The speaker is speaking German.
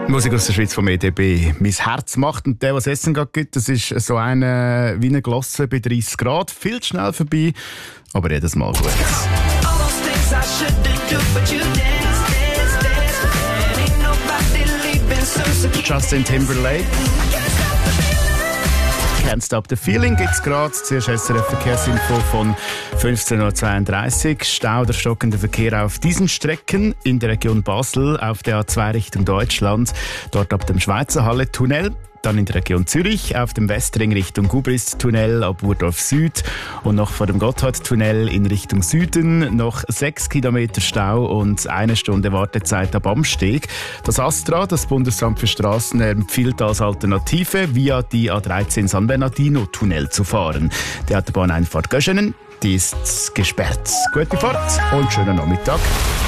Musik aus der Schweiz vom EDB. Mein Herz macht und der, was Essen gerade gibt, das ist so eine wie eine Glosse bei 30 Grad. Viel zu schnell vorbei, aber jedes Mal gut. Justin Timberlake. Can't Stop the Feeling gibt's gerade. Zuerst SRF Verkehrsinfo von 15.32 Uhr. Stau oder stockender Verkehr auf diesen Strecken in der Region Basel auf der A2 Richtung Deutschland. Dort ab dem Schweizer Halle-Tunnel. Dann in der Region Zürich auf dem Westring Richtung Gubrist-Tunnel ab Urdorf Süd und noch vor dem Gotthard-Tunnel in Richtung Süden noch 6 Kilometer Stau und 1 Stunde Wartezeit ab Amsteg. Das ASTRA, das Bundesamt für Straßen, empfiehlt als Alternative via die A13 San Bernardino-Tunnel zu fahren. Die Autobahneinfahrt Göschenen, die ist gesperrt. Gute Fahrt und schönen Nachmittag.